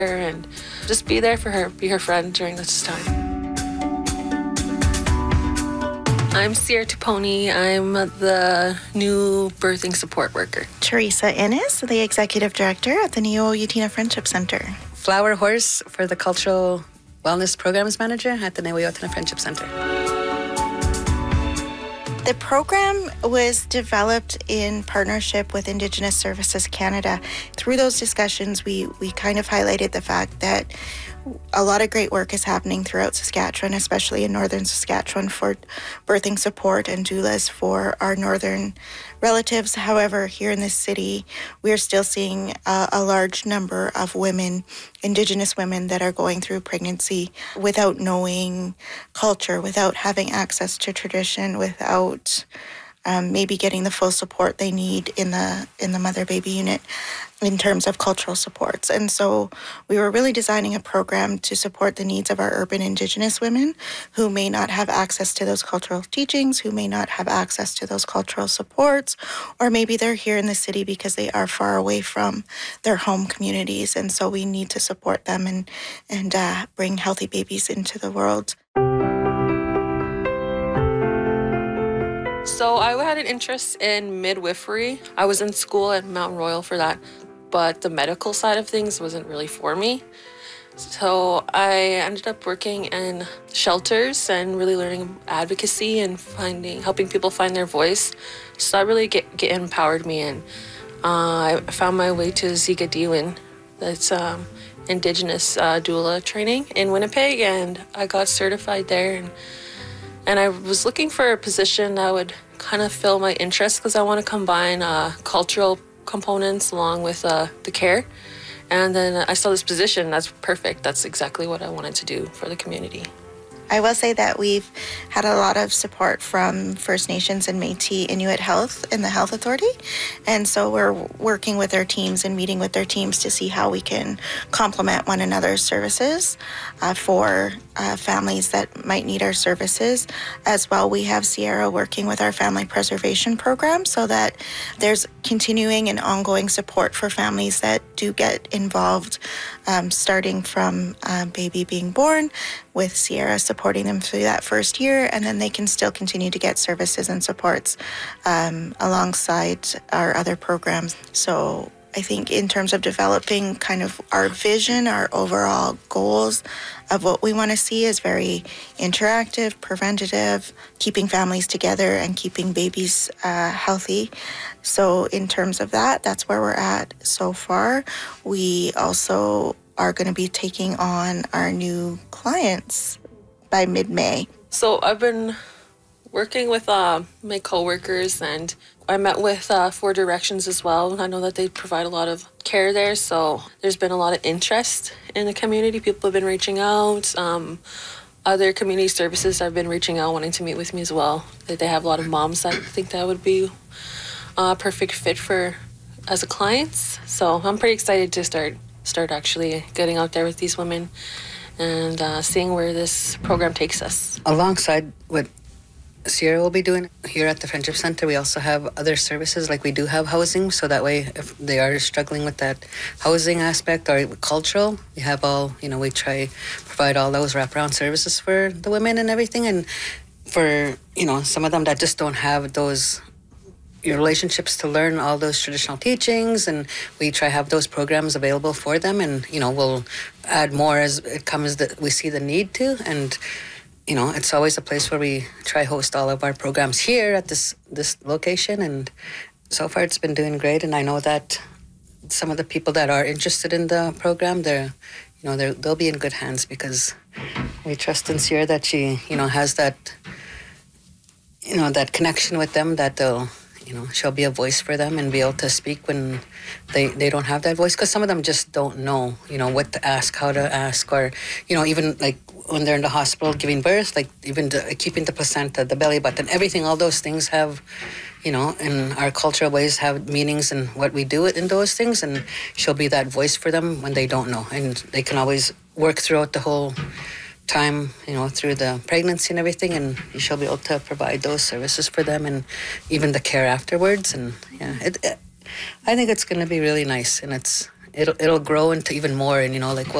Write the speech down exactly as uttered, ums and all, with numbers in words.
and just be there for her, be her friend during this time. I'm Sierra Tuponi. I'm the new birthing support worker. Teresa Ennis, the executive director at the Neo Yatina Friendship Center. Flower Horse for the cultural wellness programs manager at the Neo Yatina Friendship Center. The program was developed in partnership with Indigenous Services Canada. Through those discussions, we, we kind of highlighted the fact that a lot of great work is happening throughout Saskatchewan, especially in northern Saskatchewan, for birthing support and doulas for our northern relatives. However, here in this city, we are still seeing a, a large number of women, Indigenous women, that are going through pregnancy without knowing culture, without having access to tradition, without um, maybe getting the full support they need in the in the mother-baby unit in terms of cultural supports. And so we were really designing a program to support the needs of our urban Indigenous women who may not have access to those cultural teachings, who may not have access to those cultural supports, or maybe they're here in the city because they are far away from their home communities. And so we need to support them and, and uh, bring healthy babies into the world. So I had an interest in midwifery. I was in school at Mount Royal for that, but the medical side of things wasn't really for me. So I ended up working in shelters and really learning advocacy and finding, helping people find their voice. So that really get, get empowered me, and uh, I found my way to Ziga Diwin. That's um, Indigenous uh, doula training in Winnipeg, and I got certified there. And, and I was looking for a position that would kind of fill my interest because I want to combine uh, cultural components along with uh, the care. And then I saw this position. That's perfect. That's exactly what I wanted to do for the community. I will say that we've had a lot of support from First Nations and Métis Inuit Health in the Health Authority. And so we're working with their teams and meeting with their teams to see how we can complement one another's services uh, for uh, families that might need our services. As well, we have Sierra working with our family preservation program so that there's continuing and ongoing support for families that do get involved, um, starting from uh, baby being born, with Sierra supporting them through that first year, and then they can still continue to get services and supports um, alongside our other programs. So I think in terms of developing kind of our vision, our overall goals of what we want to see is very interactive, preventative, keeping families together and keeping babies uh, healthy. So in terms of that, that's where we're at so far. We also are going to be taking on our new clients by mid-May. So I've been working with uh, my coworkers, and I met with uh, Four Directions as well. I know that they provide a lot of care there, so there's been a lot of interest in the community. People have been reaching out. Um, other community services have been reaching out, wanting to meet with me as well. They they have a lot of moms that think that would be a perfect fit for as a clients. So I'm pretty excited to start start actually getting out there with these women and uh, seeing where this program takes us. Alongside what Sierra will be doing here at the Friendship Center, we also have other services, like we do have housing, so that way if they are struggling with that housing aspect or cultural, we have all, you know, we try provide all those wraparound services for the women and everything. And for, you know, some of them that just don't have those your relationships to learn all those traditional teachings, and we try have those programs available for them, and you know we'll add more as it comes that we see the need to. And you know it's always a place where we try host all of our programs here at this this location, and so far it's been doing great. And I know that some of the people that are interested in the program, they're you know they're, they'll be in good hands, because we trust in Sierra that she you know has that you know that connection with them, that they'll You know, she'll be a voice for them and be able to speak when they, they don't have that voice, because some of them just don't know, you know, what to ask, how to ask, or, you know, even like when they're in the hospital giving birth, like even the, keeping the placenta, the belly button, everything, all those things have, you know, in our cultural ways have meanings and what we do in those things, and she'll be that voice for them when they don't know, and they can always work throughout the whole time, you know, through the pregnancy and everything, and she'll be able to provide those services for them and even the care afterwards. And yeah, it, it, I think it's going to be really nice, and it's it'll it'll grow into even more, and you know, like, well,